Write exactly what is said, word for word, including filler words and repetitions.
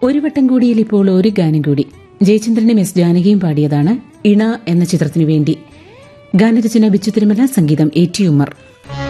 ഒരു വട്ടം കൂടിയിൽ ഇപ്പോൾ ഒരു ഗാനം കൂടി ജയചന്ദ്രനും എസ് ജാനകിയും പാടിയതാണ് ഇണ എന്ന ചിത്രത്തിനു വേണ്ടി. ഗാനരചന ബിച്ചു തിരുമല, സംഗീതം എ ടി ഉമ്മർ.